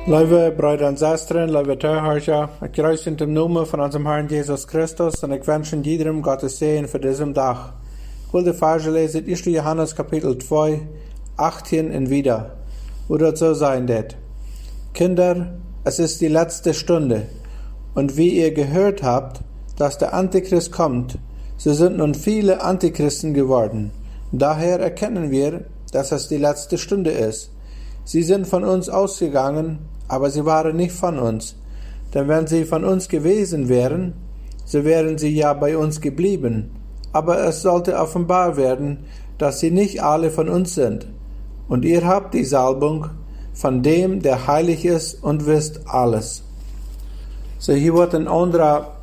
Lieve Brüder und Schwestern, lieve Zuhörer, ich grüße in dem Namen von unserem Herrn Jesus Christus und ich wünsche jedem Gottes Segen für diesen Tag. Ich will die Verse lesen, 1. Johannes Kapitel 2, 18 und wieder, wo das so sein wird. Kinder, es ist die letzte Stunde und wie ihr gehört habt, dass der Antichrist kommt, so sind nun viele Antichristen geworden. Daher erkennen wir, dass es die letzte Stunde ist. Sie sind von uns ausgegangen, aber sie waren nicht von uns. Denn wenn sie von uns gewesen wären, so wären sie ja bei uns geblieben. Aber es sollte offenbar werden, dass sie nicht alle von uns sind. Und ihr habt die Salbung von dem, der heilig ist und wisst alles. So hier wird ein anderer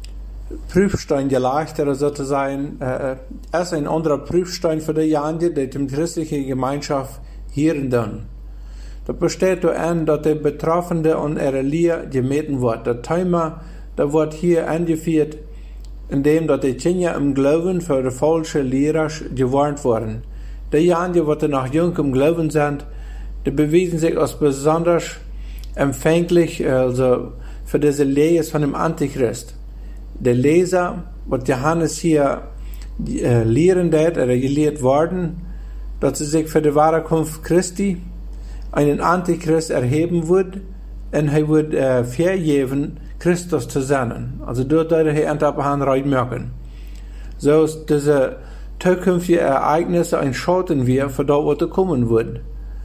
Prüfstein gelegt, oder sozusagen, erst ein anderer Prüfstein für die Jahre, die die christliche Gemeinschaft hier und dann. Das besteht daran, dass die Betroffenen und ihre Lehre gemessen wird. Das Thema, das wird hier angeführt, indem die Kinder im Glauben für die falsche Lehrer gewarnt wurden. Diejenigen, die noch jung im Glauben sind, die bewiesen sich als besonders empfänglich also für diese Lehre von dem Antichrist. Der Leser, was Johannes hier lehren wird, oder gelehrt worden, dass sie sich für die Wiederkunft Christi einen Antichrist erheben wird und er wird vergeben, Christus zu senden. Also dort er endlich reinmerken. So ist diese zukünftige Ereignisse ein Schatten wir für das, was kommen wird.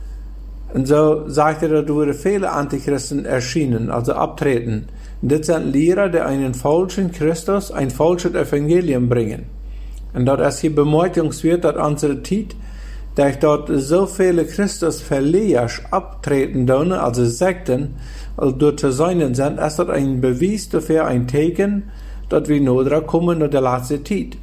Und so sagt er, da würden viele Antichristen erschienen, also abtreten. Und das sind Lehrer, die einen falschen Christus, ein falsches Evangelium bringen. Und dort ist hier bemerkenswert, dass unsere Zeit, dass dort so viele Christus-Verlierer abtreten, also Sekten, also dort zu sein sind, ist das ein Beweis dafür, ein Zeichen, dass wir nur kommen in der letzten Zeit.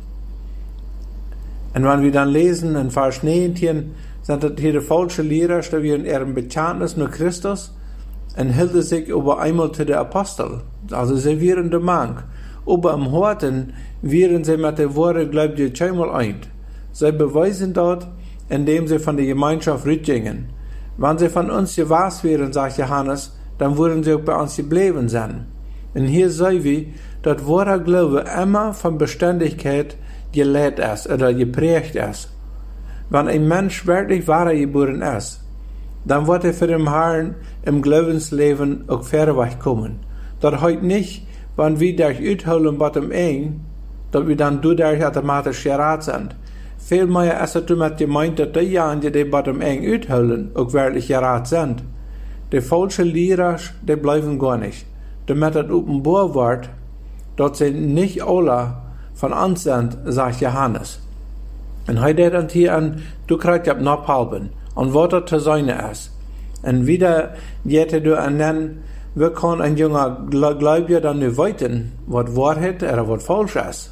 Und wenn wir dann lesen in Vers 19, sind das hier die falschen Lehrer, die wir in ihrem Bekenntnis nur Christus und hielten sich über einmal zu den Apostel. Also sie wären der Mann. Aber am Horten wären sie mit der Worte, glaubt ihr, zweimal ein. Sie beweisen dort, indem sie von der Gemeinschaft rückgingen. Wenn sie von uns gewahrt wären, sagt Johannes, dann würden sie auch bei uns geblieben sein. Und hier sehen wir, dass wahrer Glaube immer von Beständigkeit gelehrt ist oder geprägt ist. Wenn ein Mensch wirklich wahrer geboren ist, dann wird er für den Herrn im Glaubensleben auch vorwärts kommen. Das heute nicht, wenn wir durch Utholen bei dem Eng, dass wir dann dadurch automatisch gerat sind. Vielmehr ist es damit gemeint, dass diejenigen, die bei dem Eng Utholen, auch wirklich gerat sind. Die falschen Lehrer, die bleiben gar nicht. Damit es offenbar wird, dass sie nicht alle von uns sind, sagt Johannes. Und heute dann hier an, du kriegst ja noch halben, und was das zu sein ist. Und wieder geht du an nennen, wir können ein junger Gläubiger dann nicht weiten, was Wahrheit oder was falsch ist.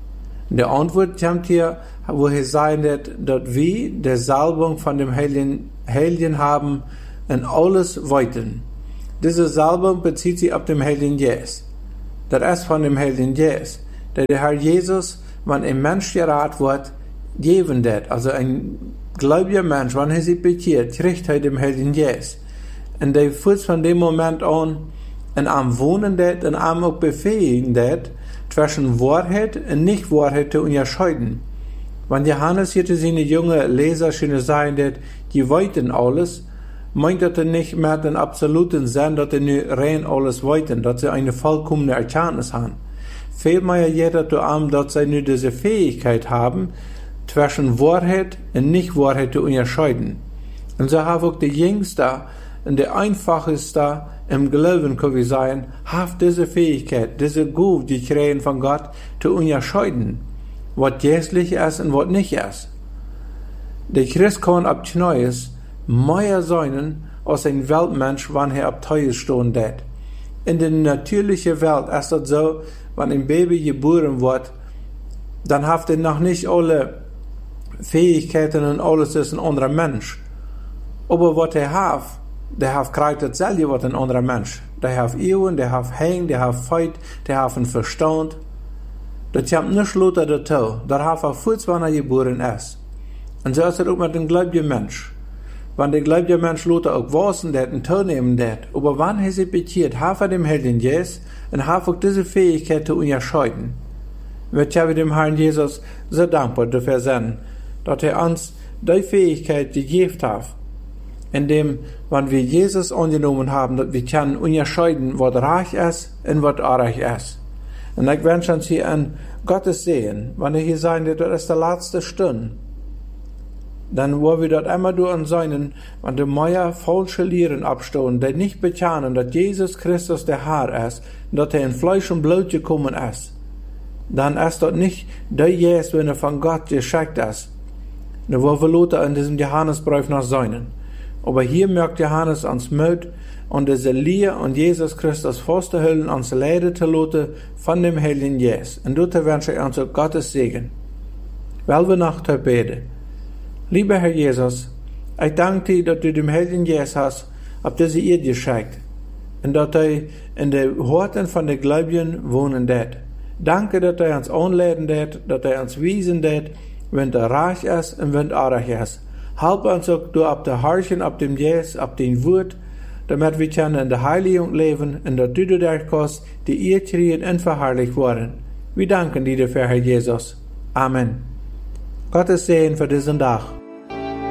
Die Antwort kommt hier, wo er sagt, dass wir die Salbung von dem Heiligen haben und alles weiten. Diese Salbung bezieht sich auf den Heiligen Jesus. Das ist von dem Heiligen Jesus. Der Herr Jesus, wenn ein Mensch gerat wird, geben wird. Also ein gläubiger Mensch, wenn er sich bekehrt, kriegt er dem Heiligen Jesus. Und der führt von dem Moment an in einem wohnen wird und einem auch befähigen wird, zwischen Wahrheit und Nicht-Wahrheit zu unterscheiden. Wenn Johannes hier seine junge Leser schon sagen wird, die weiten alles, meint er nicht mehr den absoluten Sinn, dass sie nur rein alles weiten, dass sie eine vollkommene Erkenntnis haben. Vielmehr jeder zu einem, dass sie nur diese Fähigkeit haben, zwischen Wahrheit und Nicht-Wahrheit zu unterscheiden. Und so haben auch die Jüngste und die Einfachste im Glauben, kann wir sagen, haben diese Fähigkeit, diese Gabe, die kriegen von Gott, zu unterscheiden, was jährlich ist und was nicht ist. Der Christ kann ab Neues mehr sein als ein Weltmensch, wenn er ab Teil stehen wird. In der natürlichen Welt ist das so, wenn ein Baby geboren wird, dann hat er noch nicht alle Fähigkeiten und alles ist ein anderer Mensch. Aber was er hat, der hat kriegt dasselbe was ein anderer Mensch. Der hat Ehren, der hat Hängen, der hat Feit, der hat einen Verstand. Das kommt nicht lauter dazu. Der hat er kurz, wenn er geboren ist. Und so ist es auch mit dem gläubigen Mensch. wann der gläubige Mensch Lothar auch wissen dat und teilnehmen dat, aber wann er sich bekeert, hat er dem Helden Jesus und hat auch diese Fähigkeit zu unterscheiden. Wir haben dem Herrn Jesus so dankbar dafür sein, dass er uns die Fähigkeit gegeben hat, indem, wenn wir Jesus angenommen haben, dass wir können unterscheiden, was reich ist und was unreich ist. Und ich wünsche uns hier an Gottes Sehen, wenn wir hier sagen, das ist die letzte Stunde, dann wollen wir dort immer durch uns sein, wenn die Meier falsche Lehren abstehen, die nicht bekennen, dass Jesus Christus der Herr ist, und dass er in Fleisch und Blut gekommen ist. Dann ist dort nicht der Jesus, wenn er von Gott geschickt ist. Da wollen wir Lothar in diesem Johannesbrief noch sein. Aber hier merkt Johannes uns Mut und diese Lehre und Jesus Christus festzuhalten, uns leiden zu lassen von dem Heiligen Jesus. Und dort wünsche ich uns Gottes Segen. Weil wir noch beten. Lieber Herr Jesus, ich danke dir, dass du dem Heiligen Jesus hast, auf diese Erde geschickt. Und dass er in den Horten von den Gläubigen wohnen wird. Danke, dass er uns anladen wird, dass er uns wiesen wird, wenn er reich ist und wenn er reich ist. Help uns auch durch ab der Herrchen, ab dem Jesus, ab dem Wort, damit wir können in der Heiligung leben und dass du durch kommst, die ihr kriegen und verherrlicht worden. Wir danken dir dafür, Herr Jesus. Amen. Gottes Segen für diesen Tag.